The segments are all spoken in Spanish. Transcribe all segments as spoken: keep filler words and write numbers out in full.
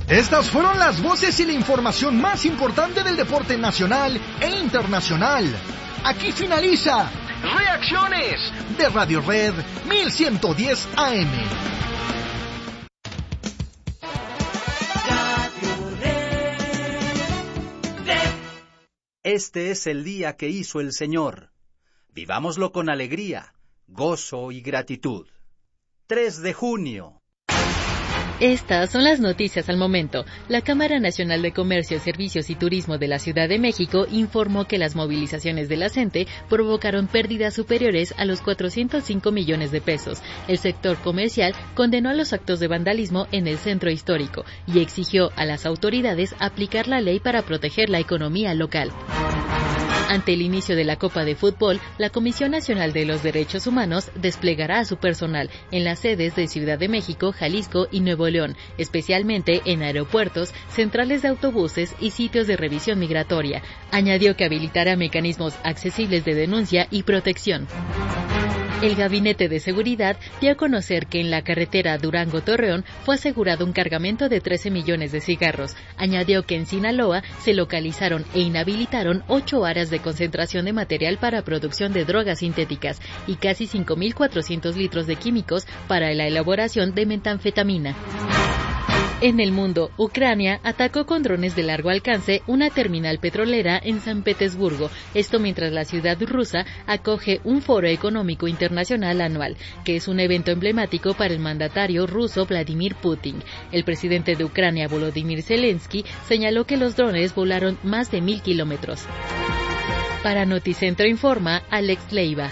Estas fueron las voces y la información más importante del deporte nacional e internacional. Aquí finaliza Reacciones de Radio Red mil ciento diez A M. Este es el día que hizo el Señor. Vivámoslo con alegría, gozo y gratitud. tres de junio. Estas son las noticias al momento. La Cámara Nacional de Comercio, Servicios y Turismo de la Ciudad de México informó que las movilizaciones de la CENTE provocaron pérdidas superiores a los cuatrocientos cinco millones de pesos. El sector comercial condenó a los actos de vandalismo en el centro histórico y exigió a las autoridades aplicar la ley para proteger la economía local. Ante el inicio de la Copa de Fútbol, la Comisión Nacional de los Derechos Humanos desplegará a su personal en las sedes de Ciudad de México, Jalisco y Nuevo León, especialmente en aeropuertos, centrales de autobuses y sitios de revisión migratoria. Añadió que habilitará mecanismos accesibles de denuncia y protección. El Gabinete de Seguridad dio a conocer que en la carretera Durango-Torreón fue asegurado un cargamento de trece millones de cigarros. Añadió que en Sinaloa se localizaron e inhabilitaron ocho áreas de concentración de material para producción de drogas sintéticas y casi cinco mil cuatrocientos litros de químicos para la elaboración de metanfetamina. En el mundo, Ucrania atacó con drones de largo alcance una terminal petrolera en San Petersburgo, esto mientras la ciudad rusa acoge un foro económico internacional anual, que es un evento emblemático para el mandatario ruso Vladimir Putin. El presidente de Ucrania, Volodymyr Zelensky, señaló que los drones volaron más de mil kilómetros. Para Noticentro informa Alex Leiva.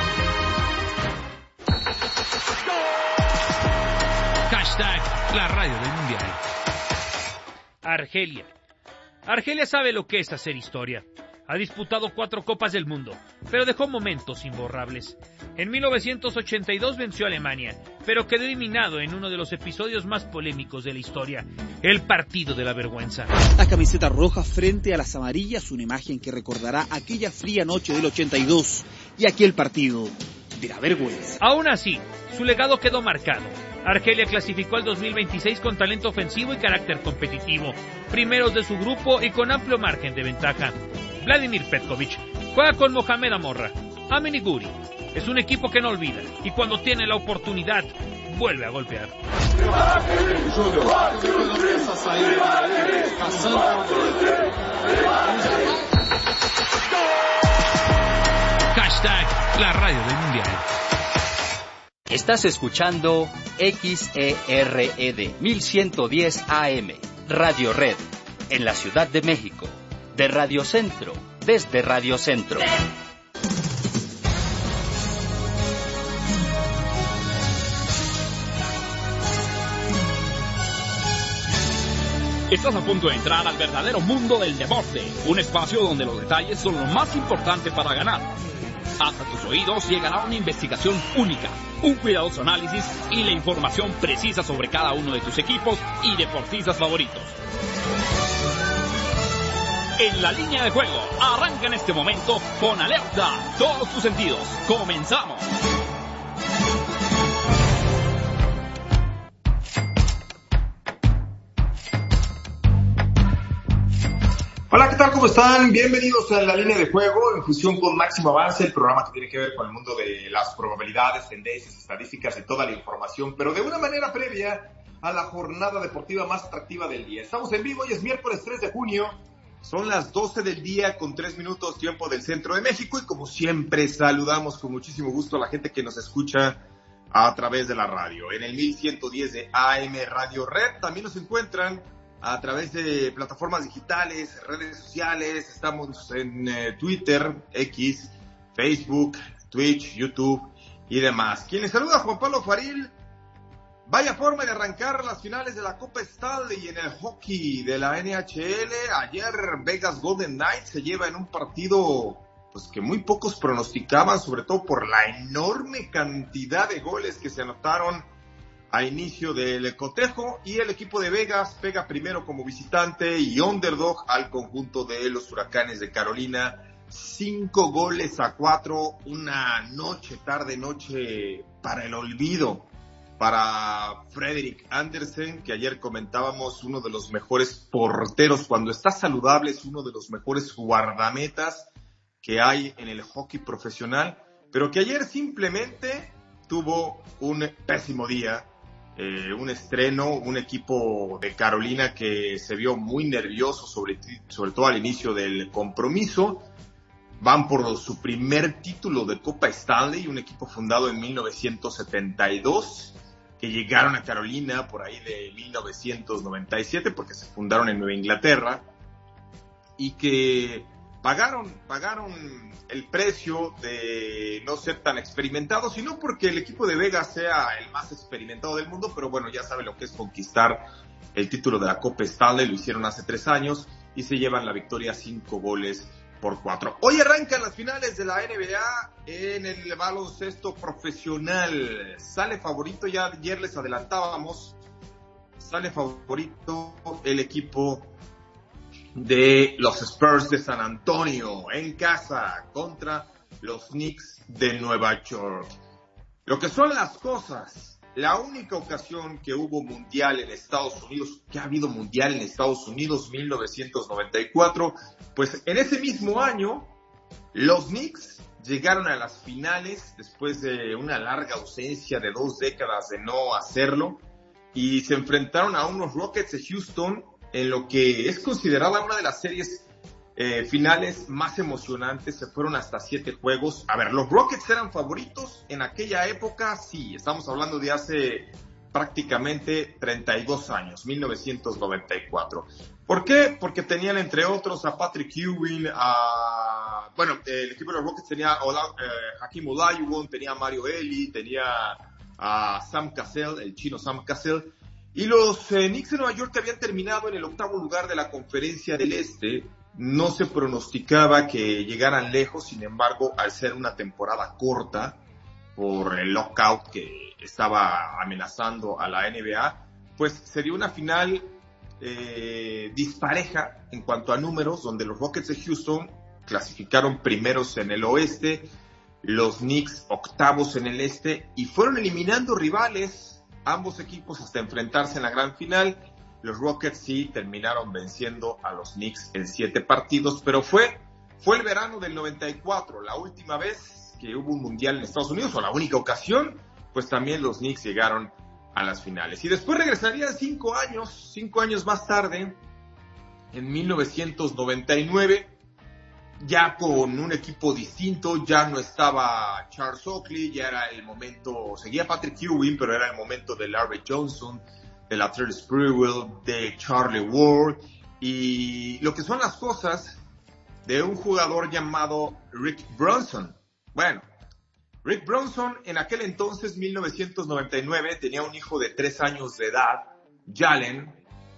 Hashtag la radio del mundial. Argelia. Argelia sabe lo que es hacer historia. Ha disputado cuatro Copas del Mundo, pero dejó momentos imborrables. En mil novecientos ochenta y dos venció a Alemania, pero quedó eliminado en uno de los episodios más polémicos de la historia, el partido de la vergüenza. La camiseta roja frente a las amarillas, una imagen que recordará aquella fría noche del ochenta y dos y aquel partido de la vergüenza. Aún así, su legado quedó marcado. Argelia clasificó al dos mil veintiséis con talento ofensivo y carácter competitivo, primeros de su grupo y con amplio margen de ventaja. Vladimir Petkovic juega con Mohamed Amorra. Amini Guri es un equipo que no olvida y cuando tiene la oportunidad vuelve a golpear. Hashtag la radio del mundial. Estás escuchando X E R E D mil ciento diez A M, Radio Red, en la Ciudad de México, de Radio Centro, desde Radio Centro. Estás a punto de entrar al verdadero mundo del deporte, un espacio donde los detalles son lo más importante para ganar. Hasta tus oídos llegará una investigación única, un cuidadoso análisis y la información precisa sobre cada uno de tus equipos y deportistas favoritos. En la línea de juego, arranca en este momento con alerta todos tus sentidos. ¡Comenzamos! Hola, ¿qué tal? ¿Cómo están? Bienvenidos a La Línea de Juego, en fusión con Máximo Avance, el programa que tiene que ver con el mundo de las probabilidades, tendencias, estadísticas y toda la información, pero de una manera previa a la jornada deportiva más atractiva del día. Estamos en vivo y es miércoles tres de junio, son las doce del día con tres minutos tiempo del centro de México y como siempre saludamos con muchísimo gusto a la gente que nos escucha a través de la radio. En el mil ciento diez de A M Radio Red también nos encuentran a través de plataformas digitales, redes sociales, estamos en eh, Twitter, X, Facebook, Twitch, YouTube y demás. Quien les saluda, Juan Pablo Faril. Vaya forma de arrancar las finales de la Copa Stanley en el hockey de la N H L. Ayer Vegas Golden Knights se lleva en un partido pues que muy pocos pronosticaban, sobre todo por la enorme cantidad de goles que se anotaron a inicio del cotejo, y el equipo de Vegas pega primero como visitante y underdog al conjunto de los Huracanes de Carolina, cinco goles a cuatro, una noche, tarde noche para el olvido para Frederik Andersen, que ayer comentábamos, uno de los mejores porteros, cuando está saludable es uno de los mejores guardametas que hay en el hockey profesional, pero que ayer simplemente tuvo un pésimo día, eh, un estreno, un equipo de Carolina que se vio muy nervioso, sobre, sobre todo al inicio del compromiso. Van por su primer título de Copa Stanley, un equipo fundado en mil novecientos setenta y dos, que llegaron a Carolina por ahí de mil novecientos noventa y siete, porque se fundaron en Nueva Inglaterra, y que pagaron, pagaron el precio de no ser tan experimentados, y no porque el equipo de Vegas sea el más experimentado del mundo, pero bueno, ya sabe lo que es conquistar el título de la Copa Stanley, lo hicieron hace tres años, y se llevan la victoria cinco goles por cuatro. Hoy arrancan las finales de la N B A en el baloncesto profesional. Sale favorito, ya ayer les adelantábamos, sale favorito el equipo de los Spurs de San Antonio en casa contra los Knicks de Nueva York. Lo que son las cosas, la única ocasión que hubo mundial en Estados Unidos, que ha habido mundial en Estados Unidos, mil novecientos noventa y cuatro, pues en ese mismo año los Knicks llegaron a las finales después de una larga ausencia de dos décadas de no hacerlo, y se enfrentaron a unos Rockets de Houston en lo que es considerada una de las series eh, finales más emocionantes. Se fueron hasta siete juegos. A ver, los Rockets eran favoritos en aquella época, sí, estamos hablando de hace prácticamente treinta y dos años, mil novecientos noventa y cuatro. ¿Por qué? Porque tenían entre otros a Patrick Ewing, a... bueno, el equipo de los Rockets tenía Ola, eh, Hakeem Olajuwon, tenía a Mario Elie, tenía a Sam Cassell, el chino Sam Cassell, y los eh, Knicks de Nueva York, que habían terminado en el octavo lugar de la Conferencia del Este. No se pronosticaba que llegaran lejos, sin embargo, al ser una temporada corta por el lockout que estaba amenazando a la N B A, pues se dio una final eh, dispareja en cuanto a números, donde los Rockets de Houston clasificaron primeros en el oeste, los Knicks octavos en el este, y fueron eliminando rivales, ambos equipos, hasta enfrentarse en la gran final. Los Rockets sí terminaron venciendo a los Knicks en siete partidos, pero fue, fue el verano del noventa y cuatro, la última vez que hubo un mundial en Estados Unidos, o la única ocasión, pues también los Knicks llegaron a las finales. Y después regresarían cinco años, cinco años más tarde, en mil novecientos noventa y nueve, ya con un equipo distinto. Ya no estaba Charles Oakley, ya era el momento, seguía Patrick Ewing, pero era el momento de Larry Johnson, de Latrell Sprewell, de Charlie Ward, y lo que son las cosas de un jugador llamado Rick Bronson. Bueno, Rick Bronson en aquel entonces, mil novecientos noventa y nueve, tenía un hijo de tres años de edad, Jalen,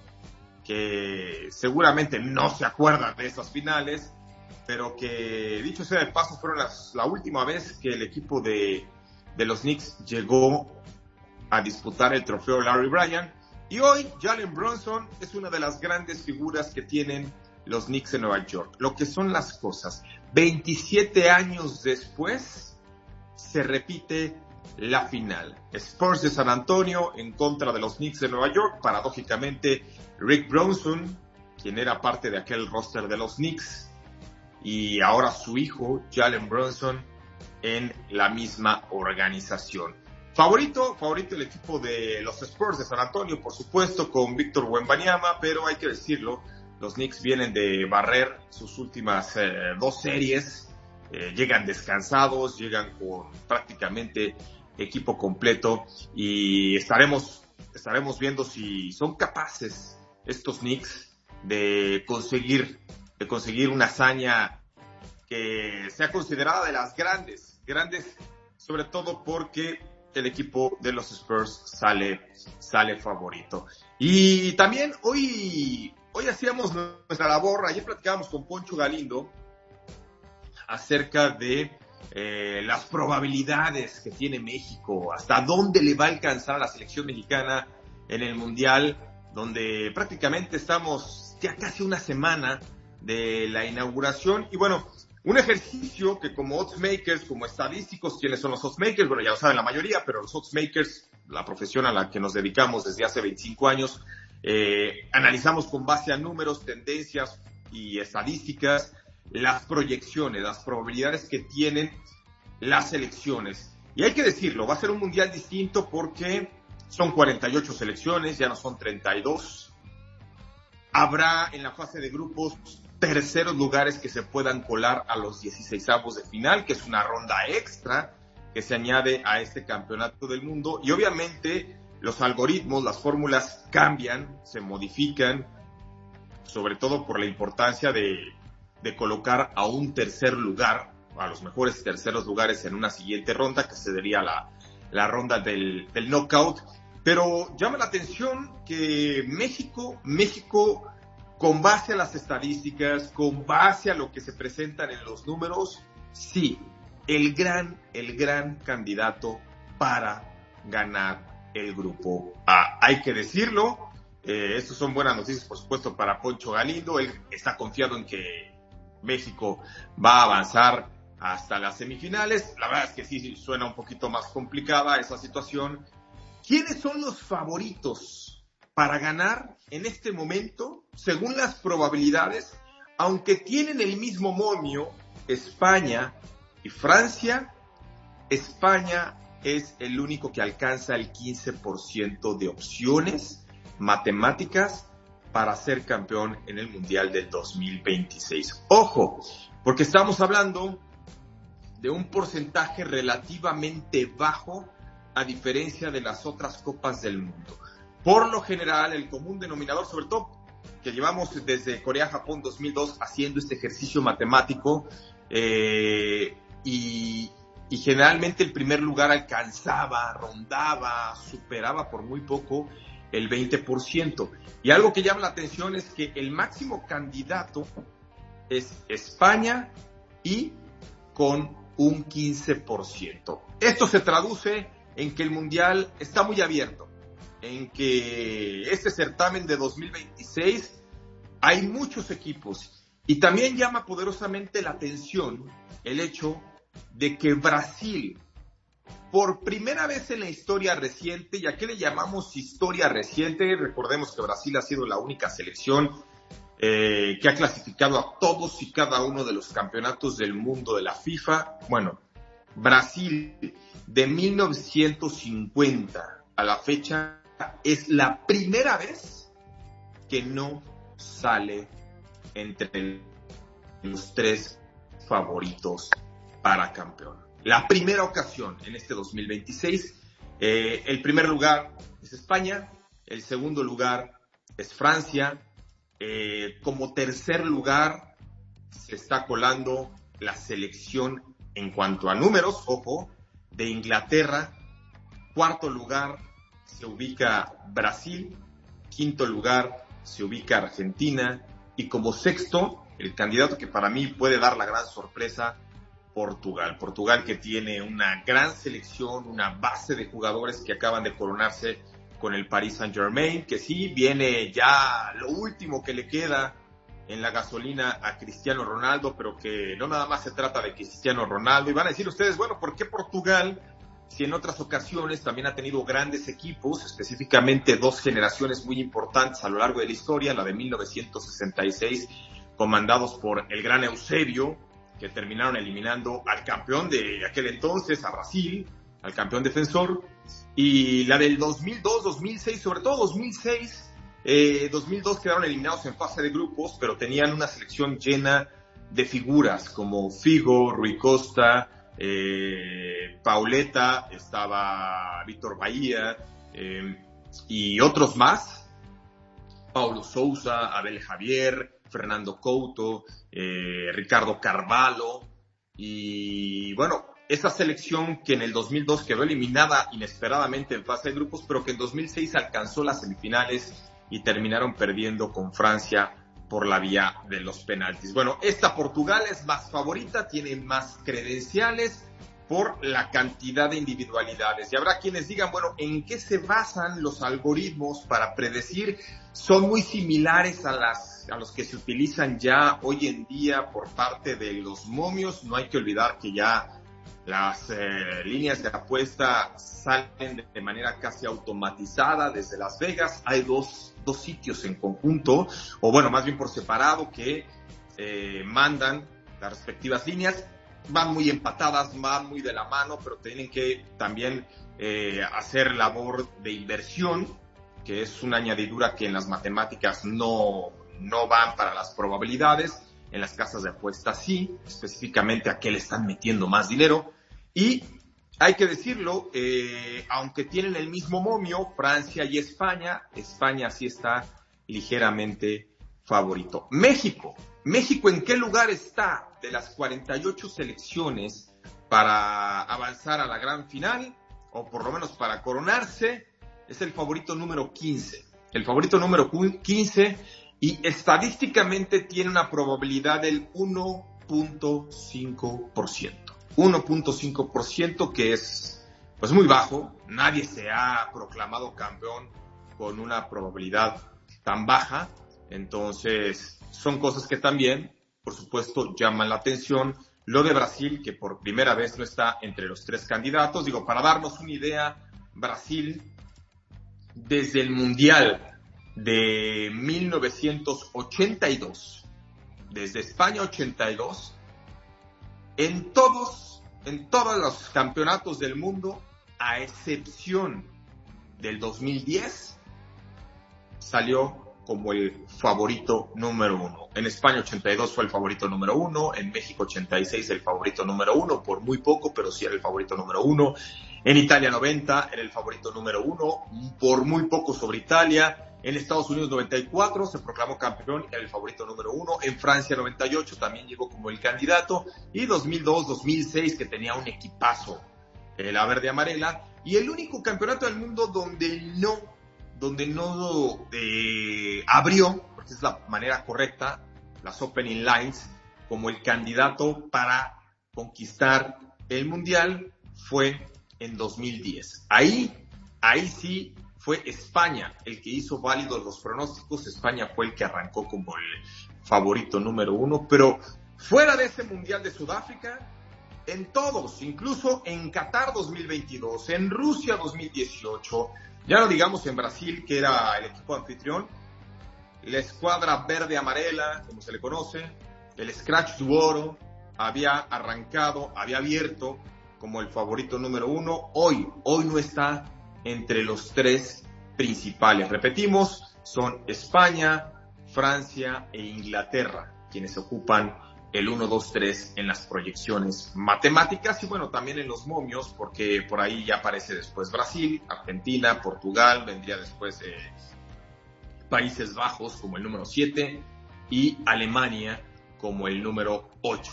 que seguramente no se acuerda de esas finales, pero que, dicho sea de paso, fueron las, la última vez que el equipo de, de los Knicks llegó a disputar el trofeo Larry Bryant. Y hoy Jalen Brunson es una de las grandes figuras que tienen los Knicks de Nueva York. Lo que son las cosas, veintisiete años después se repite la final. Spurs de San Antonio en contra de los Knicks de Nueva York. Paradójicamente, Rick Bronson, quien era parte de aquel roster de los Knicks, y ahora su hijo, Jalen Brunson, en la misma organización. Favorito, favorito el equipo de los Spurs de San Antonio, por supuesto, con Víctor Wembanyama, pero hay que decirlo, los Knicks vienen de barrer sus últimas eh, dos series, eh, llegan descansados, llegan con prácticamente equipo completo, y estaremos, estaremos viendo si son capaces estos Knicks de conseguir, de conseguir una hazaña que sea considerada de las grandes, grandes, sobre todo porque el equipo de los Spurs sale, sale favorito. Y también hoy, hoy hacíamos nuestra labor, ayer platicábamos con Poncho Galindo acerca de eh, las probabilidades que tiene México, hasta dónde le va a alcanzar a la selección mexicana en el Mundial, donde prácticamente estamos ya casi una semana de la inauguración. Y bueno, un ejercicio que como oddsmakers, como estadísticos, ¿quiénes son los oddsmakers? Bueno, ya lo saben la mayoría, pero los oddsmakers la profesión a la que nos dedicamos desde hace veinticinco años, eh, analizamos con base a números, tendencias y estadísticas las proyecciones, las probabilidades que tienen las selecciones. Y hay que decirlo, va a ser un mundial distinto porque son cuarenta y ocho selecciones, ya no son treinta y dos. Habrá en la fase de grupos terceros lugares que se puedan colar a los dieciseisavos de final, que es una ronda extra que se añade a este campeonato del mundo. Y obviamente los algoritmos, las fórmulas cambian, se modifican, sobre todo por la importancia de, de colocar a un tercer lugar, a los mejores terceros lugares en una siguiente ronda, que sería la, la ronda del, del knockout. Pero llama la atención que México, México, con base a las estadísticas, con base a lo que se presentan en los números, sí, el gran, el gran candidato para ganar el grupo A. Hay que decirlo, eh, estas son buenas noticias, por supuesto, para Poncho Galindo. Él está confiado en que México va a avanzar hasta las semifinales. La verdad es que sí suena un poquito más complicada esa situación. ¿Quiénes son los favoritos para ganar en este momento, según las probabilidades? Aunque tienen el mismo momio, España y Francia, España es el único que alcanza el quince por ciento de opciones matemáticas para ser campeón en el Mundial del dos mil veintiséis. Ojo, porque estamos hablando de un porcentaje relativamente bajo a diferencia de las otras copas del mundo. Por lo general, el común denominador, sobre todo que llevamos desde Corea-Japón dos mil dos haciendo este ejercicio matemático, eh, y, y generalmente el primer lugar alcanzaba, rondaba, superaba por muy poco el veinte por ciento. Y algo que llama la atención es que el máximo candidato es España y con un quince por ciento. Esto se traduce en que el Mundial está muy abierto, en que este certamen de dos mil veintiséis hay muchos equipos, y también llama poderosamente la atención el hecho de que Brasil, por primera vez en la historia reciente, ¿y a qué le llamamos historia reciente? Recordemos que Brasil ha sido la única selección eh, que ha clasificado a todos y cada uno de los campeonatos del mundo de la FIFA. Bueno, Brasil de mil novecientos cincuenta a la fecha es la primera vez que no sale entre los tres favoritos para campeón. La primera ocasión en este dos mil veintiséis. Eh, el primer lugar es España, el segundo lugar es Francia, eh, como tercer lugar se está colando la selección en cuanto a números, ojo, de Inglaterra. Cuarto lugar se ubica Brasil, quinto lugar se ubica Argentina, y como sexto, el candidato que para mí puede dar la gran sorpresa, Portugal. Portugal, que tiene una gran selección, una base de jugadores que acaban de coronarse con el Paris Saint-Germain, que sí, viene ya lo último que le queda en la gasolina a Cristiano Ronaldo, pero que no nada más se trata de Cristiano Ronaldo. Y van a decir ustedes, bueno, ¿por qué Portugal, si en otras ocasiones también ha tenido grandes equipos, específicamente dos generaciones muy importantes a lo largo de la historia, la de mil novecientos sesenta y seis, comandados por el gran Eusebio, que terminaron eliminando al campeón de aquel entonces, a Brasil, al campeón defensor, y la del dos mil dos, dos mil seis, sobre todo dos mil seis, Eh, dos mil dos quedaron eliminados en fase de grupos, pero tenían una selección llena de figuras como Figo, Rui Costa, eh, Pauleta, estaba Víctor Bahía, eh, y otros más, Paulo Sousa, Abel Javier, Fernando Couto, eh, Ricardo Carvalho, y bueno, esa selección que en el dos mil dos quedó eliminada inesperadamente en fase de grupos, pero que en dos mil seis alcanzó las semifinales y terminaron perdiendo con Francia por la vía de los penaltis. Bueno, esta Portugal es más favorita, tiene más credenciales por la cantidad de individualidades. Y habrá quienes digan, bueno, ¿en qué se basan los algoritmos para predecir? Son muy similares a las a los que se utilizan ya hoy en día por parte de los momios. No hay que olvidar que ya Las eh, líneas de apuesta salen de manera casi automatizada desde Las Vegas. Hay dos, dos sitios en conjunto, o bueno, más bien por separado, que eh, mandan las respectivas líneas. Van muy empatadas, van muy de la mano, pero tienen que también eh, hacer labor de inversión, que es una añadidura que en las matemáticas no, no van para las probabilidades. En las casas de apuestas sí, específicamente a qué le están metiendo más dinero. Y hay que decirlo, eh, aunque tienen el mismo momio, Francia y España, España sí está ligeramente favorito. México, México, ¿en qué lugar está de las cuarenta y ocho selecciones para avanzar a la gran final, o por lo menos para coronarse? Es el favorito número quince. El favorito número quince, y estadísticamente tiene una probabilidad del uno punto cinco por ciento. uno punto cinco por ciento, que es pues muy bajo. Nadie se ha proclamado campeón con una probabilidad tan baja. Entonces, son cosas que también, por supuesto, llaman la atención. Lo de Brasil, que por primera vez no está entre los tres candidatos. Digo, para darnos una idea, Brasil, desde el Mundial de mil novecientos ochenta y dos, desde España ochenta y dos, en todos, en todos los campeonatos del mundo, a excepción del dos mil diez, salió como el favorito número uno. En España ochenta y dos fue el favorito número uno, en México ochenta y seis el favorito número uno, por muy poco, pero sí era el favorito número uno. En Italia noventa era el favorito número uno, por muy poco sobre Italia. En Estados Unidos noventa y cuatro se proclamó campeón, era el favorito número uno. En Francia noventa y ocho también llegó como el candidato. Y dos mil dos, dos mil seis, que tenía un equipazo, eh, la verde amarela. Y el único campeonato del mundo donde no, donde no eh, abrió, porque es la manera correcta, las opening lines, como el candidato para conquistar el mundial, fue en dos mil diez. Ahí, ahí sí fue España el que hizo válidos los pronósticos. España fue el que arrancó como el favorito número uno, pero fuera de ese Mundial de Sudáfrica, en todos, incluso en Qatar dos mil veintidós, en Rusia dos mil dieciocho, ya no digamos en Brasil, que era el equipo anfitrión, la escuadra verde-amarela, como se le conoce, el Scratch du Oro, había arrancado, había abierto como el favorito número uno. Hoy, hoy no está entre los tres principales. Repetimos, son España, Francia e Inglaterra quienes ocupan el uno, dos, tres en las proyecciones matemáticas y bueno, también en los momios, porque por ahí ya aparece después Brasil, Argentina, Portugal, vendría después eh, Países Bajos como el número siete y Alemania como el número ocho.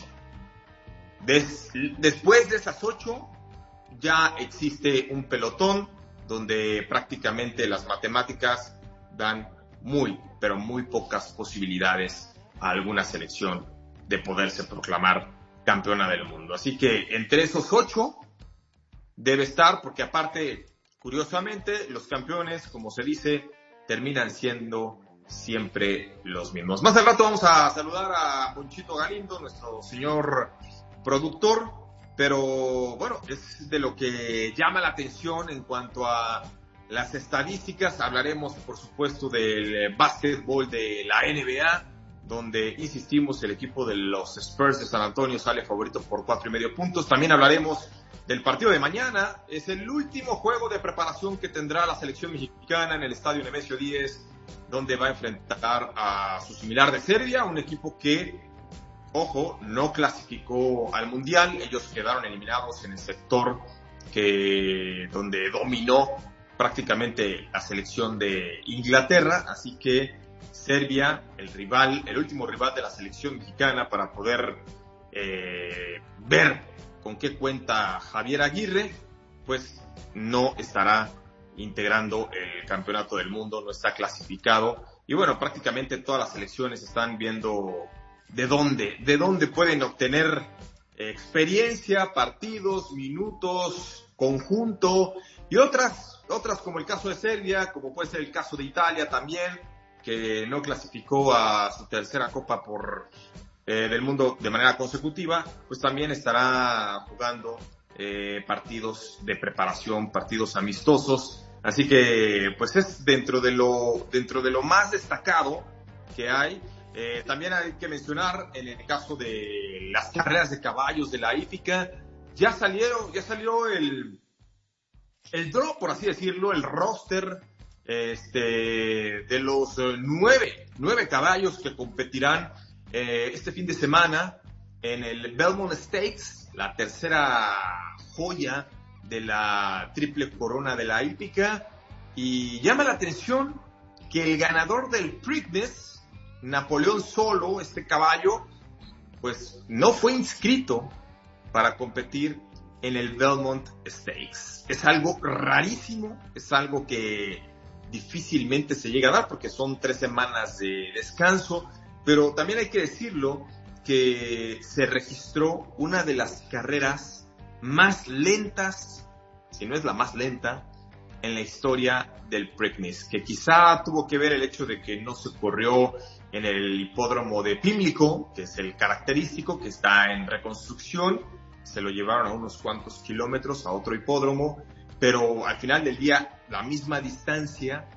Des, después de esas ocho ya existe un pelotón donde prácticamente las matemáticas dan muy, pero muy pocas posibilidades a alguna selección de poderse proclamar campeona del mundo. Así que entre esos ocho debe estar, porque aparte, curiosamente, los campeones, como se dice, terminan siendo siempre los mismos. Más al rato vamos a saludar a Ponchito Galindo, nuestro señor productor, pero bueno, es de lo que llama la atención en cuanto a las estadísticas. Hablaremos, por supuesto, del básquetbol de la N B A, donde, insistimos, el equipo de los Spurs de San Antonio sale favorito por cuatro y medio puntos. También hablaremos del partido de mañana. Es el último juego de preparación que tendrá la selección mexicana en el estadio Nemesio diez, donde va a enfrentar a su similar de Serbia, un equipo que, ojo, no clasificó al Mundial. Ellos quedaron eliminados en el sector que, donde dominó prácticamente la selección de Inglaterra, así que Serbia, el rival, el último rival de la selección mexicana para poder eh, ver con qué cuenta Javier Aguirre, pues no estará integrando el campeonato del mundo, no está clasificado. Y bueno, prácticamente todas las selecciones están viendo de dónde, de dónde pueden obtener experiencia, partidos, minutos, conjunto y otras, otras como el caso de Serbia, como puede ser el caso de Italia también, que no clasificó a su tercera copa por eh, del mundo de manera consecutiva, pues también estará jugando eh, partidos de preparación, partidos amistosos. Así que, pues es dentro de lo, dentro de lo más destacado que hay. Eh, también hay que mencionar, en el caso de las carreras de caballos de la hípica, ya salieron, ya salió el, el draw, por así decirlo, el roster, este, de los eh, nueve, nueve caballos que competirán eh, este fin de semana en el Belmont Stakes, la tercera joya de la triple corona de la hípica, y llama la atención que el ganador del Preakness, Napoleón Solo, este caballo, pues no fue inscrito para competir en el Belmont Stakes. Es algo rarísimo, es algo que difícilmente se llega a dar porque son tres semanas de descanso, pero también hay que decirlo que se registró una de las carreras más lentas, si no es la más lenta, en la historia del Preakness, que quizá tuvo que ver el hecho de que no se corrió en el hipódromo de Pimlico, que es el característico, que está en reconstrucción. Se lo llevaron a unos cuantos kilómetros a otro hipódromo, pero al final del día la misma distancia,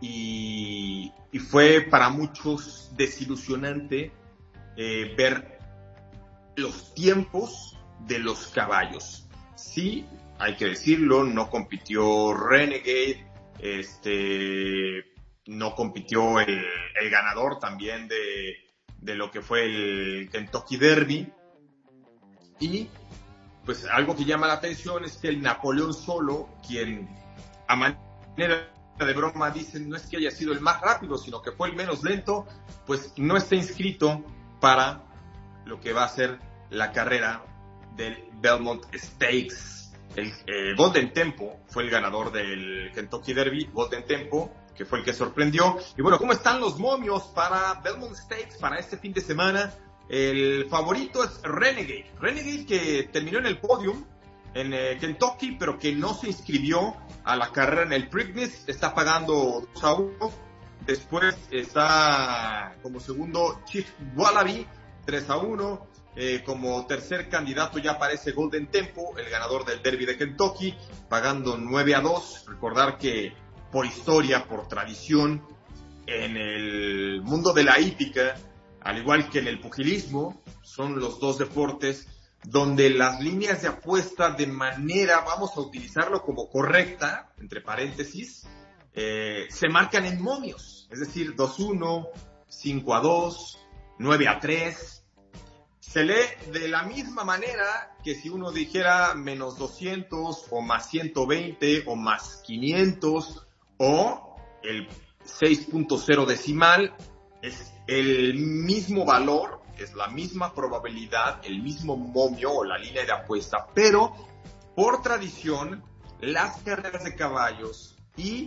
y, y fue para muchos desilusionante eh, ver los tiempos de los caballos. Sí, hay que decirlo, no compitió Renegade, este, no compitió el, el ganador también de, de lo que fue el Kentucky Derby, y pues algo que llama la atención es que el Napoleón Solo, quien a manera de broma dicen no es que haya sido el más rápido, sino que fue el menos lento, pues no está inscrito para lo que va a ser la carrera del Belmont Stakes. El eh, Golden Tempo fue el ganador del Kentucky Derby, Golden Tempo, que fue el que sorprendió. Y bueno, ¿cómo están los momios para Belmont Stakes para este fin de semana? El favorito es Renegade. Renegade, que terminó en el podium en eh, Kentucky, pero que no se inscribió a la carrera en el Preakness, está pagando dos a uno. Después está como segundo Chief Wallaby, tres a uno. Eh, como tercer candidato ya aparece Golden Tempo, el ganador del Derby de Kentucky, pagando nueve a dos. Recordar que por historia, por tradición, en el mundo de la hípica, al igual que en el pugilismo, son los dos deportes donde las líneas de apuesta de manera, vamos a utilizarlo como correcta, entre paréntesis, eh, se marcan en momios, es decir, dos a uno, cinco a dos, nueve a tres. Se lee de la misma manera que si uno dijera menos doscientos o más ciento veinte o más quinientos, o el seis punto cero decimal, es el mismo valor, es la misma probabilidad, el mismo momio o la línea de apuesta, pero por tradición las carreras de caballos y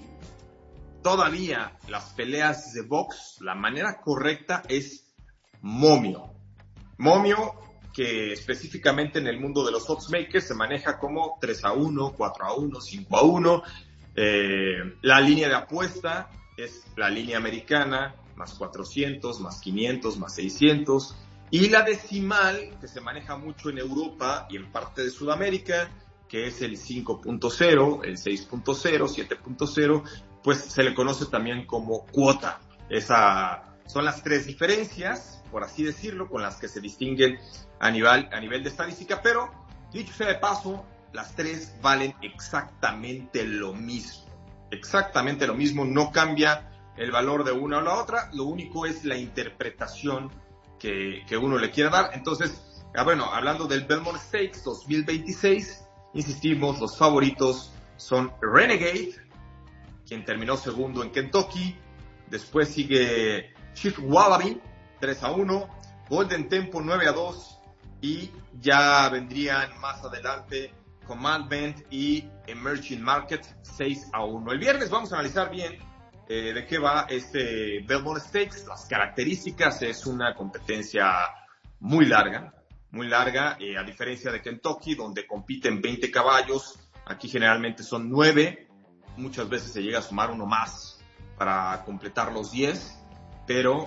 todavía las peleas de box, la manera correcta es momio. Momio que específicamente en el mundo de los oddsmakers se maneja como tres a uno, cuatro a uno, cinco a uno. Eh, la línea de apuesta es la línea americana, más cuatrocientos, más quinientos, más seiscientos. Y la decimal, que se maneja mucho en Europa y en parte de Sudamérica, que es el cinco punto cero, el seis punto cero, siete punto cero, pues se le conoce también como cuota. Esa son las tres diferencias, por así decirlo, con las que se distinguen a nivel, a nivel de estadística, pero dicho sea de paso, las tres valen exactamente lo mismo. Exactamente lo mismo, no cambia el valor de una o la otra, lo único es la interpretación que, que uno le quiera dar. Entonces, bueno, hablando del Belmont Stakes dos mil veintiséis, insistimos, los favoritos son Renegade, quien terminó segundo en Kentucky, después sigue Chief Wallaby, tres a uno, Golden Tempo, nueve a dos, y ya vendrían más adelante Commandment y Emerging Market, seis a uno. El viernes vamos a analizar bien eh, de qué va este Belmont Stakes, las características. Es una competencia muy larga, muy larga, eh, a diferencia de Kentucky, donde compiten veinte caballos, aquí generalmente son nueve, muchas veces se llega a sumar uno más para completar los diez, pero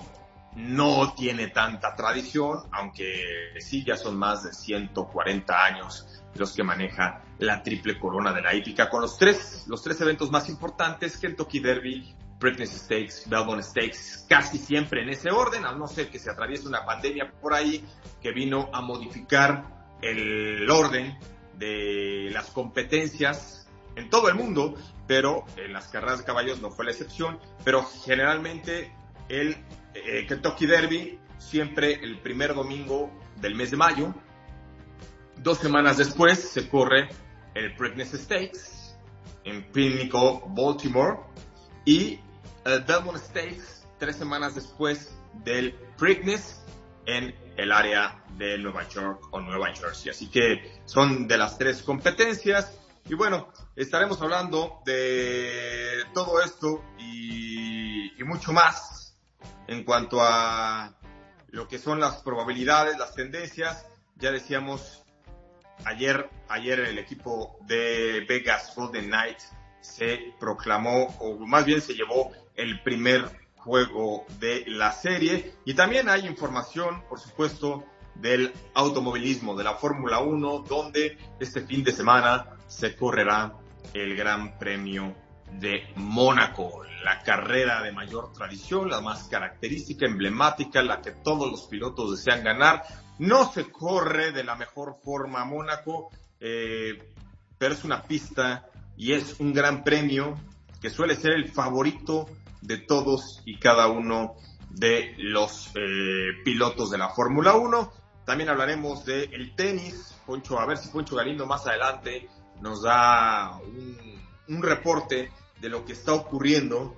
no tiene tanta tradición, aunque sí ya son más de ciento cuarenta años los que maneja la triple corona de la hípica, con los tres, los tres eventos más importantes: Kentucky Derby, Preakness Stakes, Belmont Stakes, casi siempre en ese orden, a no ser que se atraviese una pandemia por ahí que vino a modificar el orden de las competencias en todo el mundo, pero en las carreras de caballos no fue la excepción. Pero generalmente el eh, Kentucky Derby siempre el primer domingo del mes de mayo. Dos semanas después se corre el Preakness Stakes en Pimlico, Baltimore, y el Belmont Stakes tres semanas después del Preakness en el área de Nueva York o Nueva Jersey. Así que son de las tres competencias. Y bueno, estaremos hablando de todo esto y, y mucho más en cuanto a lo que son las probabilidades, las tendencias. Ya decíamos, ayer, ayer el equipo de Vegas Golden Knights se proclamó, o más bien se llevó el primer juego de la serie. Y también hay información, por supuesto, del automovilismo, de la Fórmula uno, donde este fin de semana se correrá el Gran Premio de Mónaco, la carrera de mayor tradición, la más característica, emblemática, la que todos los pilotos desean ganar. No se corre de la mejor forma Mónaco, eh, pero es una pista y es un gran premio que suele ser el favorito de todos y cada uno de los eh, pilotos de la Fórmula uno. También hablaremos del tenis. Poncho, a ver si Poncho Galindo más adelante nos da un, un reporte de lo que está ocurriendo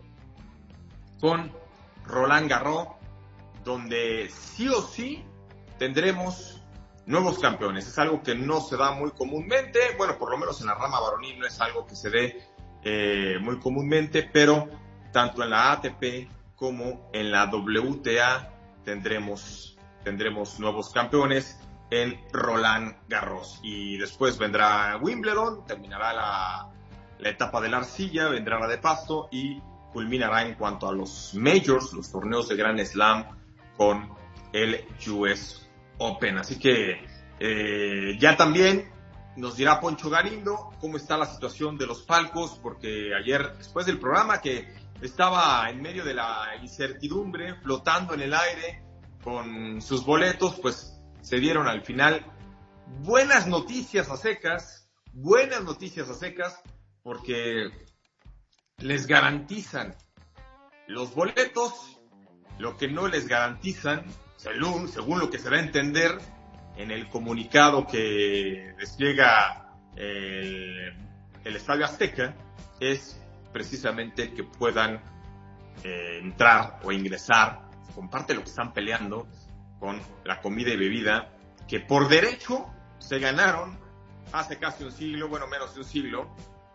con Roland Garros, donde sí o sí tendremos nuevos campeones. Es algo que no se da muy comúnmente, bueno, por lo menos en la rama varonil no es algo que se dé eh, muy comúnmente, pero tanto en la A T P como en la W T A tendremos, tendremos nuevos campeones en Roland Garros. Y después vendrá Wimbledon, terminará la, la etapa de la arcilla, vendrá la de pasto y culminará en cuanto a los majors, los torneos de Grand Slam, con el U S Open. Así que eh, ya también nos dirá Poncho Galindo cómo está la situación de los palcos, porque ayer, después del programa, que estaba en medio de la incertidumbre, flotando en el aire con sus boletos, pues se dieron al final buenas noticias a secas, buenas noticias a secas, porque les garantizan los boletos. Lo que no les garantizan, según, según lo que se da a entender en el comunicado que despliega el, el Estadio Azteca, es precisamente que puedan eh, entrar o ingresar con parte de lo que están peleando con la comida y bebida, que por derecho se ganaron hace casi un siglo, bueno, menos de un siglo,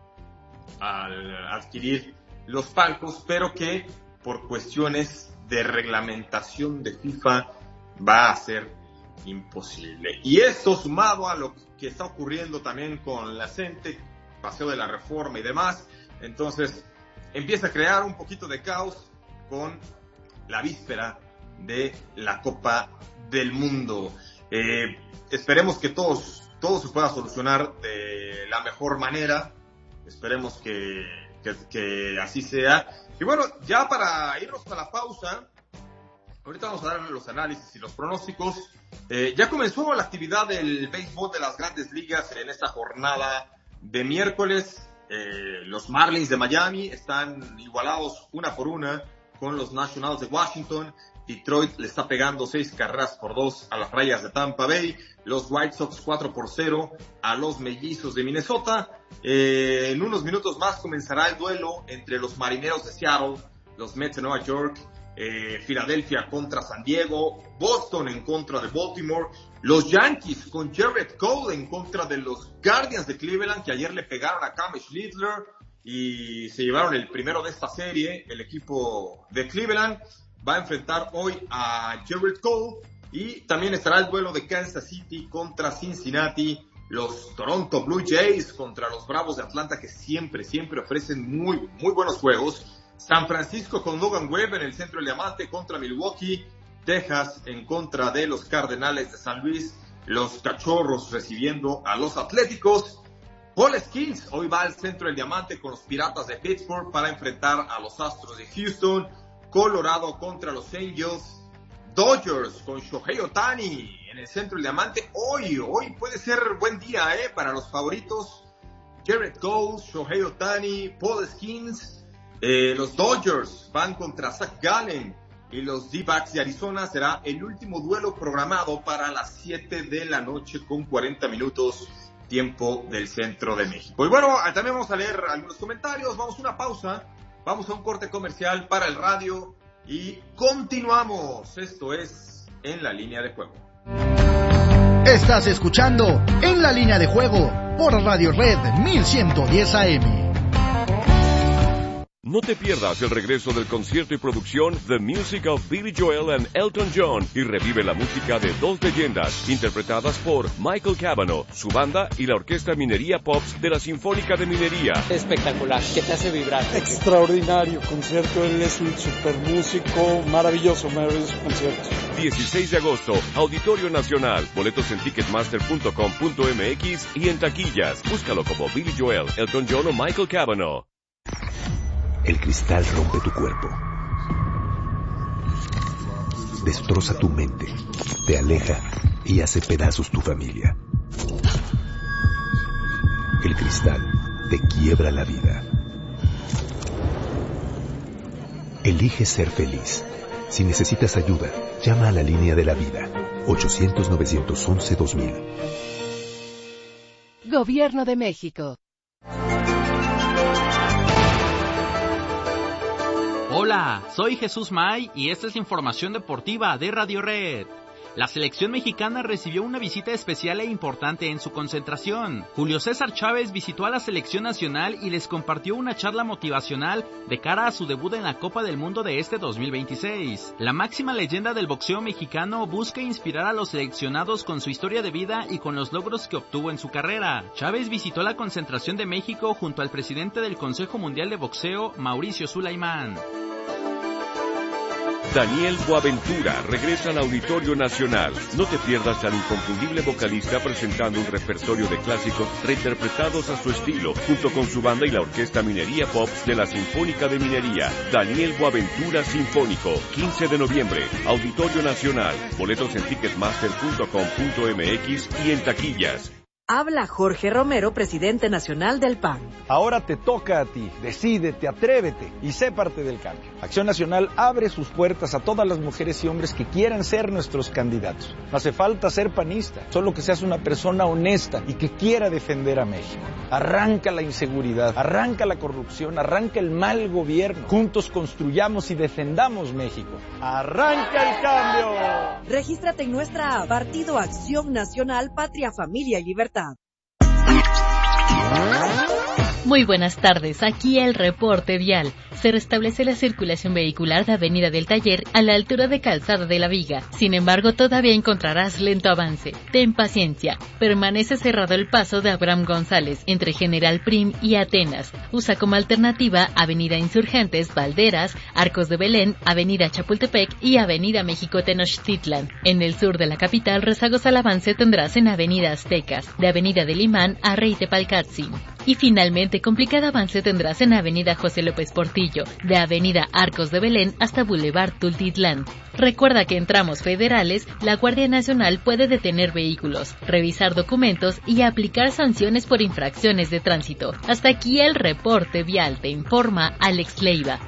al adquirir los palcos, pero que por cuestiones de reglamentación de FIFA va a ser imposible. Y esto sumado a lo que está ocurriendo también con la CENTE, Paseo de la Reforma y demás, entonces empieza a crear un poquito de caos con la víspera de la Copa del Mundo. Eh, esperemos que todos, todo se pueda solucionar de la mejor manera. Esperemos que, que, que así sea. Y bueno, ya para irnos a la pausa, ahorita vamos a dar los análisis y los pronósticos. Eh, ya comenzó la actividad del béisbol de las Grandes Ligas en esta jornada de miércoles. Eh, los Marlins de Miami están igualados una por una con los Nationals de Washington. Detroit le está pegando seis carreras por dos a las Rayas de Tampa Bay. Los White Sox cuatro por cero a los Mellizos de Minnesota. Eh, en unos minutos más comenzará el duelo entre los Marineros de Seattle, los Mets de Nueva York, eh, Filadelfia contra San Diego, Boston en contra de Baltimore, los Yankees con Gerrit Cole en contra de los Guardians de Cleveland, que ayer le pegaron a Cam Schlittler y se llevaron el primero de esta serie. El equipo de Cleveland va a enfrentar hoy a Gerrit Cole, y también estará el duelo de Kansas City contra Cincinnati, los Toronto Blue Jays contra los Bravos de Atlanta, que siempre, siempre ofrecen muy, muy buenos juegos. San Francisco con Logan Webb en el centro del diamante contra Milwaukee, Texas en contra de los Cardenales de San Luis, los Cachorros recibiendo a los Atléticos. Paul Skeens hoy va al centro del diamante con los Piratas de Pittsburgh para enfrentar a los Astros de Houston. Colorado contra los Angels. Dodgers con Shohei Ohtani en el centro del diamante. Hoy, hoy puede ser buen día eh, para los favoritos. Jared Cole, Shohei Ohtani, Paul Skeens. Eh, los Dodgers van contra Zach Gallen y los D-backs de Arizona. Será el último duelo programado para las siete de la noche con cuarenta minutos tiempo del centro de México. Y bueno, también vamos a leer algunos comentarios, vamos a una pausa, vamos a un corte comercial para el radio y continuamos. Esto es En la Línea de Juego. Estás escuchando En la Línea de Juego por Radio Red mil ciento diez A M. No te pierdas el regreso del concierto y producción The Music of Billy Joel and Elton John y revive la música de dos leyendas interpretadas por Michael Cavanaugh, su banda y la Orquesta Minería Pops de la Sinfónica de Minería. Espectacular, que te hace vibrar. Extraordinario concierto, él es un super músico, maravilloso, maravilloso concierto. dieciséis de agosto, Auditorio Nacional, boletos en ticketmaster punto com punto m x y en taquillas. Búscalo como Billy Joel, Elton John o Michael Cavanaugh. El cristal rompe tu cuerpo, destroza tu mente, te aleja y hace pedazos tu familia. El cristal te quiebra la vida. Elige ser feliz. Si necesitas ayuda, llama a la Línea de la Vida, ochocientos, novecientos once, dos mil. Gobierno de México. Hola, soy Jesús May y esta es la información deportiva de Radio Red. La selección mexicana recibió una visita especial e importante en su concentración. Julio César Chávez visitó a la selección nacional y les compartió una charla motivacional de cara a su debut en la Copa del Mundo de este dos mil veintiséis. La máxima leyenda del boxeo mexicano busca inspirar a los seleccionados con su historia de vida y con los logros que obtuvo en su carrera. Chávez visitó la concentración de México junto al presidente del Consejo Mundial de Boxeo, Mauricio Sulaimán. Daniel Boaventura regresa al Auditorio Nacional. No te pierdas al inconfundible vocalista presentando un repertorio de clásicos reinterpretados a su estilo, junto con su banda y la Orquesta Minería Pops de la Sinfónica de Minería. Daniel Boaventura Sinfónico, quince de noviembre, Auditorio Nacional. Boletos en ticketmaster punto com punto m x y en taquillas. Habla Jorge Romero, presidente nacional del P A N. Ahora te toca a ti. Decídete, atrévete y sé parte del cambio. Acción Nacional abre sus puertas a todas las mujeres y hombres que quieran ser nuestros candidatos. No hace falta ser panista, solo que seas una persona honesta y que quiera defender a México. Arranca la inseguridad, arranca la corrupción, arranca el mal gobierno. Juntos construyamos y defendamos México. ¡Arranca el cambio! Regístrate en nuestra app Partido Acción Nacional, Patria, Familia y Libertad. Muy buenas tardes, aquí el reporte vial. Se restablece la circulación vehicular de Avenida del Taller a la altura de Calzada de la Viga. Sin embargo, todavía encontrarás lento avance. Ten paciencia. Permanece cerrado el paso de Abraham González entre General Prim y Atenas. Usa como alternativa Avenida Insurgentes, Valderas, Arcos de Belén, Avenida Chapultepec y Avenida México Tenochtitlan. En el sur de la capital, rezagos al avance tendrás en Avenida Aztecas, de Avenida del Imán a Rey Tepalcatzin. Y finalmente, complicado avance tendrás en Avenida José López Portillo, de Avenida Arcos de Belén hasta Boulevard Tultitlán. Recuerda que en tramos federales, la Guardia Nacional puede detener vehículos, revisar documentos y aplicar sanciones por infracciones de tránsito. Hasta aquí el reporte vial, te informa Alex Leiva.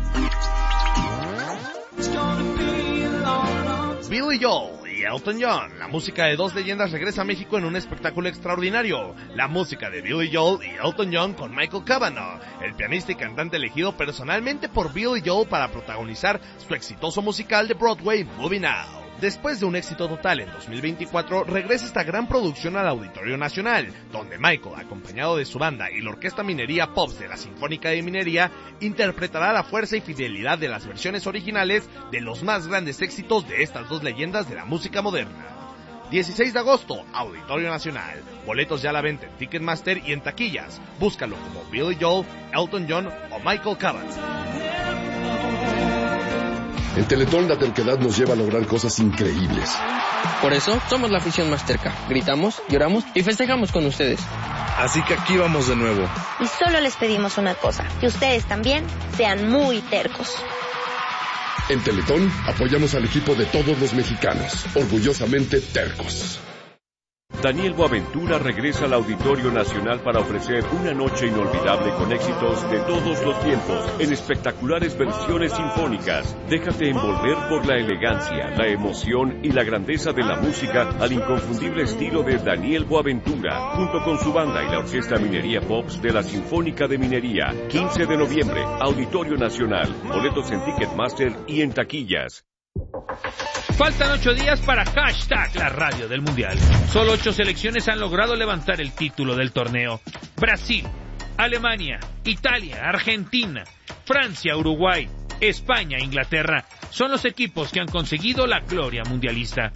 Billy Joel y Elton John, la música de dos leyendas regresa a México en un espectáculo extraordinario. La música de Billy Joel y Elton John con Michael Cavanaugh, el pianista y cantante elegido personalmente por Billy Joel para protagonizar su exitoso musical de Broadway, Moving Out. Después de un éxito total en dos mil veinticuatro, regresa esta gran producción al Auditorio Nacional, donde Michael, acompañado de su banda y la Orquesta Minería Pops de la Sinfónica de Minería, interpretará la fuerza y fidelidad de las versiones originales de los más grandes éxitos de estas dos leyendas de la música moderna. dieciséis de agosto, Auditorio Nacional. Boletos ya a la venta en Ticketmaster y en taquillas. Búscalo como Billy Joel, Elton John o Michael Cavanaugh. En Teletón la terquedad nos lleva a lograr cosas increíbles. Por eso somos la afición más terca. Gritamos, lloramos y festejamos con ustedes. Así que aquí vamos de nuevo. Y solo les pedimos una cosa, que ustedes también sean muy tercos. En Teletón apoyamos al equipo de todos los mexicanos, orgullosamente tercos. Daniel Boaventura regresa al Auditorio Nacional para ofrecer una noche inolvidable con éxitos de todos los tiempos en espectaculares versiones sinfónicas. Déjate envolver por la elegancia, la emoción y la grandeza de la música al inconfundible estilo de Daniel Boaventura, junto con su banda y la Orquesta Minería Pops de la Sinfónica de Minería. quince de noviembre, Auditorio Nacional. Boletos en Ticketmaster y en taquillas. Faltan ocho días para hashtag la radio del Mundial. Solo ocho selecciones han logrado levantar el título del torneo. Brasil, Alemania, Italia, Argentina, Francia, Uruguay, España e Inglaterra son los equipos que han conseguido la gloria mundialista.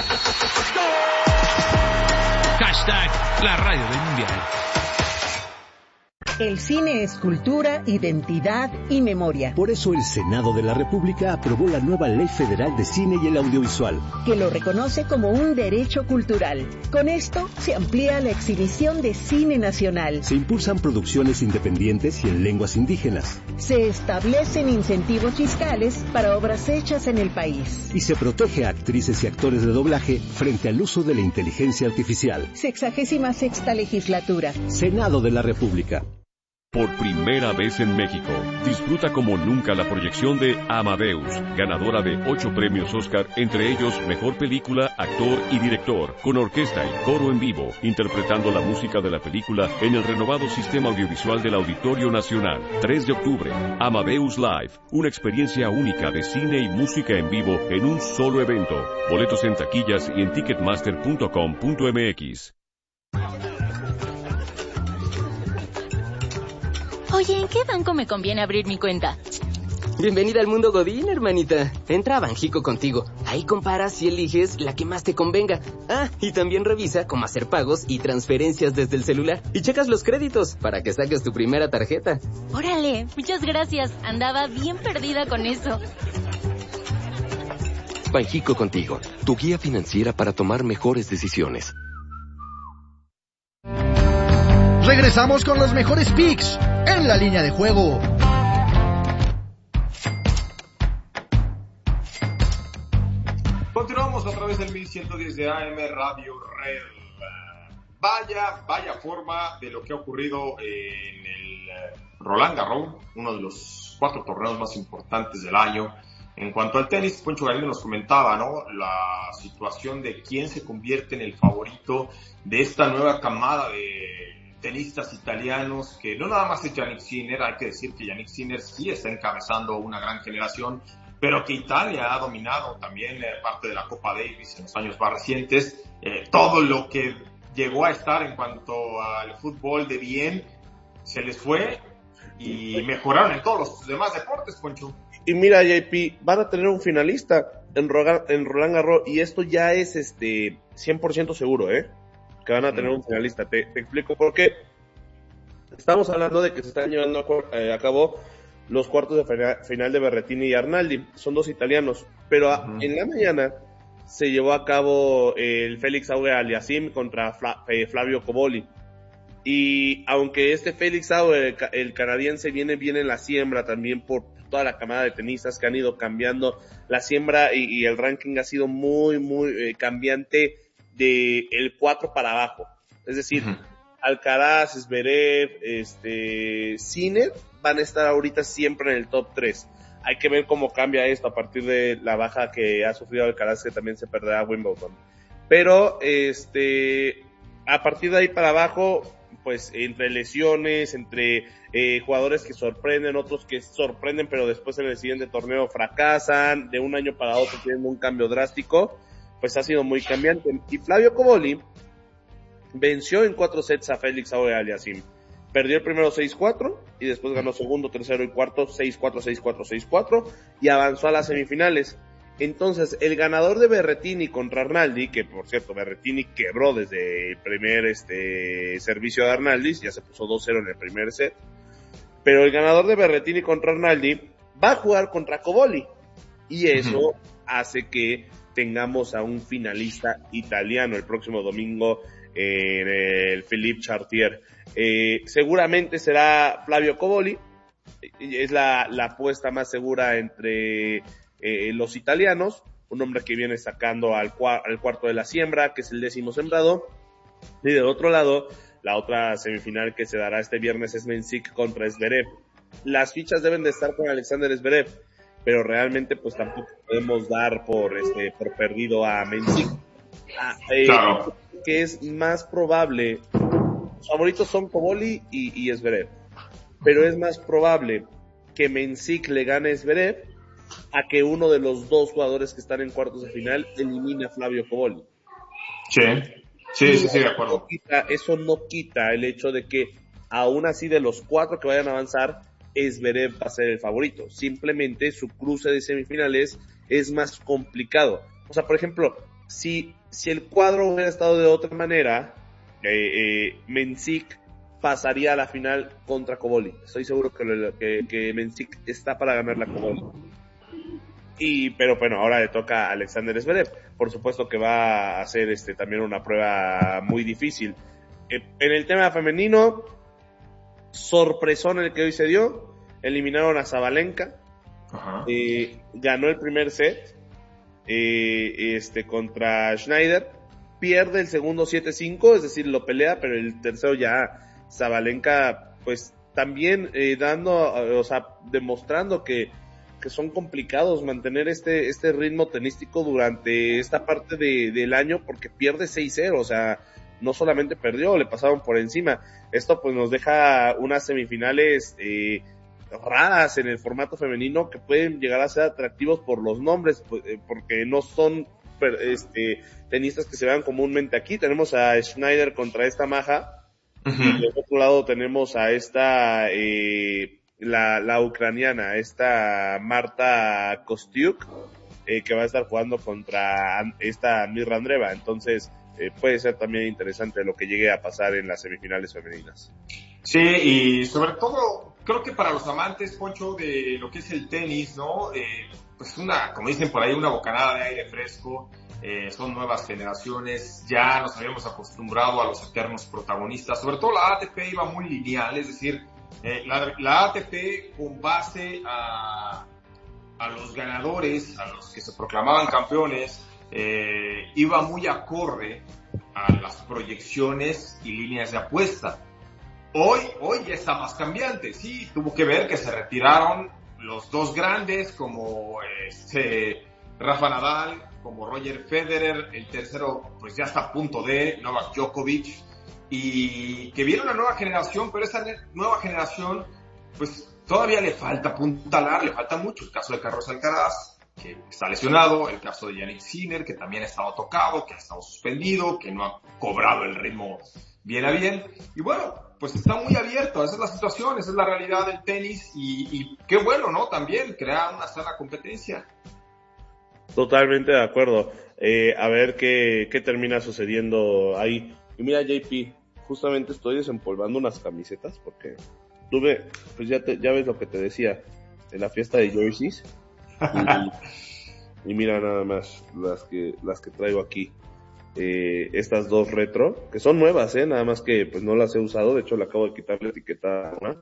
Hashtag la radio del Mundial. El cine es cultura, identidad y memoria. Por eso el Senado de la República aprobó la nueva Ley Federal de Cine y el Audiovisual, que lo reconoce como un derecho cultural. Con esto se amplía la exhibición de cine nacional. Se impulsan producciones independientes y en lenguas indígenas. Se establecen incentivos fiscales para obras hechas en el país. Y se protege a actrices y actores de doblaje frente al uso de la inteligencia artificial. Sexagésima sexta legislatura. Senado de la República. Por primera vez en México, disfruta como nunca la proyección de Amadeus, ganadora de ocho premios Oscar, entre ellos Mejor Película, Actor y Director, con orquesta y coro en vivo, interpretando la música de la película en el renovado sistema audiovisual del Auditorio Nacional. tres de octubre, Amadeus Live, una experiencia única de cine y música en vivo en un solo evento. Boletos en taquillas y en ticketmaster punto com punto m x. Oye, ¿en qué banco me conviene abrir mi cuenta? Bienvenida al mundo Godín, hermanita. Entra a Banjico Contigo. Ahí comparas y eliges la que más te convenga. Ah, y también revisa cómo hacer pagos y transferencias desde el celular. Y checas los créditos para que saques tu primera tarjeta. Órale, muchas gracias. Andaba bien perdida con eso. Banjico Contigo, tu guía financiera para tomar mejores decisiones. Regresamos con los mejores picks en la línea de juego. Continuamos a través del mil ciento diez de A M Radio Red. Vaya, vaya forma de lo que ha ocurrido en el Roland Garros, uno de los cuatro torneos más importantes del año. En cuanto al tenis, Poncho Galindo nos comentaba, ¿no?, la situación de quién se convierte en el favorito de esta nueva camada de tenistas italianos, que no nada más es Jannik Sinner. Hay que decir que Jannik Sinner sí está encabezando una gran generación, pero que Italia ha dominado también eh, parte de la Copa Davis en los años más recientes. Eh, todo lo que llegó a estar en cuanto al fútbol de bien se les fue y mejoraron en todos los demás deportes, Poncho. Y mira, J P, van a tener un finalista en Roland, en Roland Garros, y esto ya es este cien por ciento seguro, ¿eh? Que van a tener un finalista. Te, te explico por qué. Estamos hablando de que se están llevando a, eh, a cabo los cuartos de final, final de Berrettini y Arnaldi. Son dos italianos, pero a, uh-huh. en la mañana se llevó a cabo el Félix Auger-Aliassime contra Fla, eh, Flavio Cobolli. Y aunque este Félix Auger, el, el canadiense, viene bien en la siembra también por toda la camada de tenistas que han ido cambiando la siembra, y, y el ranking ha sido muy, muy eh, cambiante de el cuatro para abajo. Es decir, uh-huh. Alcaraz, Zverev, este, Sinner van a estar ahorita siempre en el top tres. Hay que ver cómo cambia esto a partir de la baja que ha sufrido Alcaraz, que también se perderá a Wimbledon. Pero, este, a partir de ahí para abajo, pues, entre lesiones, entre eh, jugadores que sorprenden, otros que sorprenden, pero después en el siguiente torneo fracasan, de un año para otro tienen un cambio drástico, pues ha sido muy cambiante. Y Flavio Cobolli venció en cuatro sets a Félix Auger-Aliassime. Perdió el primero seis cuatro y después ganó segundo, tercero y cuarto seis cuatro, seis cuatro, seis cuatro y avanzó a las semifinales. Entonces, el ganador de Berrettini contra Arnaldi, que por cierto Berrettini quebró desde el primer este servicio de Arnaldi, ya se puso dos cero en el primer set, pero el ganador de Berrettini contra Arnaldi va a jugar contra Cobolli. y eso uh-huh. hace que tengamos a un finalista italiano el próximo domingo en el Philippe Chartier. Eh, seguramente será Flavio Cobolli, es la, la apuesta más segura entre eh, los italianos, un hombre que viene sacando al, cua- al cuarto de la siembra, que es el décimo sembrado, y del otro lado, la otra semifinal que se dará este viernes es Mensik contra Zverev. Las fichas deben de estar con Alexander Zverev, pero realmente pues tampoco podemos dar por este por perdido a Mensik. Ah, eh, claro. Que es más probable, los favoritos son Cobolli y, y Zverev, pero es más probable que Mensik le gane a Zverev a que uno de los dos jugadores que están en cuartos de final elimine a Flavio Cobolli. Sí, sí, sí, sí, de acuerdo. No quita, eso no quita el hecho de que aún así de los cuatro que vayan a avanzar, Zverev va a ser el favorito. Simplemente su cruce de semifinales es más complicado. O sea, por ejemplo, si, si el cuadro hubiera estado de otra manera, eh, eh, Mensik pasaría a la final contra Cobolli. Estoy seguro que, que, que Mensik está para ganar la Cobolli. Y, pero bueno, ahora le toca a Alexander Zverev. Por supuesto que va a hacer este también una prueba muy difícil. Eh, en el tema femenino, sorpresón el que hoy se dio, eliminaron a Sabalenka, eh, ganó el primer set eh, este contra Schneider, pierde el segundo siete cinco, es decir, lo pelea, pero el tercero ya Sabalenka pues también eh, dando, o sea, demostrando que, que son complicados mantener este, este ritmo tenístico durante esta parte de, del año, porque pierde seis cero, o sea, no solamente perdió, le pasaron por encima. Esto pues nos deja unas semifinales eh, raras en el formato femenino que pueden llegar a ser atractivos por los nombres, porque no son este, tenistas que se vean comúnmente aquí. Tenemos a Schneider contra esta maja, uh-huh. y del otro lado tenemos a esta eh, la, la ucraniana, esta Marta Kostyuk, eh, que va a estar jugando contra esta Mirra Andreeva. Entonces Eh, puede ser también interesante lo que llegue a pasar en las semifinales femeninas. Sí, y sobre todo, creo que para los amantes, Poncho, de lo que es el tenis, ¿no? Eh, pues una, como dicen por ahí, una bocanada de aire fresco, eh, son nuevas generaciones, ya nos habíamos acostumbrado a los eternos protagonistas, sobre todo la A T P iba muy lineal, es decir, eh, la, la A T P con base a, a los ganadores, a los que se proclamaban campeones, Eh, iba muy acorde a las proyecciones y líneas de apuesta. Hoy, hoy ya está más cambiante, sí, tuvo que ver que se retiraron los dos grandes como este, Rafa Nadal, como Roger Federer, el tercero pues ya está a punto de Novak Djokovic, y que viene una nueva generación, pero esa nueva generación pues todavía le falta apuntalar, le falta mucho. El caso de Carlos Alcaraz, que está lesionado, el caso de Yannick Sinner, que también ha estado tocado, que ha estado suspendido, que no ha cobrado el ritmo bien a bien, y bueno, pues está muy abierto, esa es la situación, esa es la realidad del tenis, y, y qué bueno, ¿no? También crea una sana competencia. Totalmente de acuerdo, eh, a ver qué, qué termina sucediendo ahí. Y mira, J P, justamente estoy desempolvando unas camisetas, porque tuve, pues ya, te, ya ves lo que te decía, en la fiesta de jerseys. Y, y mira nada más las que las que traigo aquí, eh, estas dos retro que son nuevas, eh, nada más que pues no las he usado, de hecho le acabo de quitar la etiqueta, ¿no?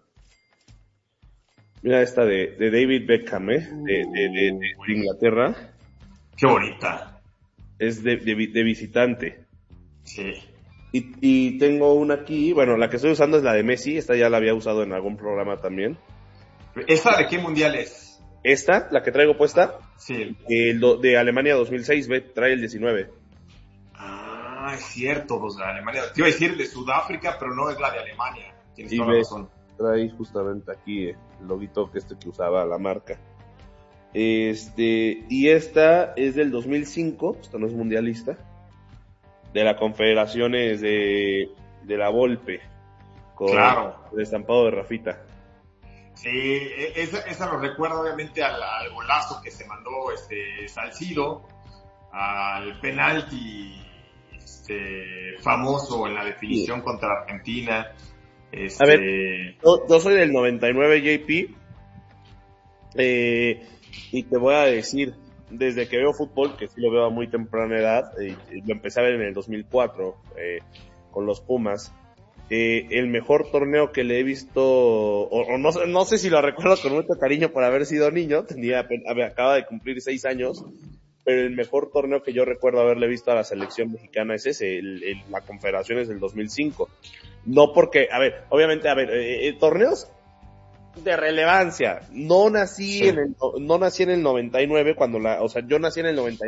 Mira esta de, de David Beckham, eh, de, de, de, de, de Inglaterra. Qué bonita. Es de, de, de visitante. Sí. Y, y tengo una aquí, bueno, la que estoy usando es la de Messi, esta ya la había usado en algún programa también. ¿Esta de qué mundial es? Esta, la que traigo puesta, sí. el do, de Alemania dos mil seis, ve, trae el diecinueve. Ah, es cierto, los de Alemania. Te iba a decir de Sudáfrica, pero no es la de Alemania. Tienes toda la razón. Trae justamente aquí el loguito que este que usaba la marca. Este, y esta es del dos mil cinco, esta no es mundialista, de la Confederaciones de, de la Volpe, con claro. el estampado de Rafita. Sí, esa, esa nos recuerda obviamente al, al golazo que se mandó este Salcido, al penalti este, famoso en la definición sí. contra Argentina. Este... A ver, yo, yo soy del noventa y nueve, J P. Eh, y te voy a decir, desde que veo fútbol, que sí lo veo a muy temprana edad, eh, lo empecé a ver en el dos mil cuatro eh, con los Pumas, eh, el mejor torneo que le he visto, o, o no, no sé si lo recuerdo con mucho cariño por haber sido niño, tenía acaba de cumplir seis años, pero el mejor torneo que yo recuerdo haberle visto a la selección mexicana es ese, el, el, la Confederaciones del dos mil cinco. No porque, a ver, obviamente, a ver, eh, eh, torneos de relevancia. No nací sí. en el, no, no nací en el noventa y nueve cuando la, o sea, yo nací en el noventa y nueve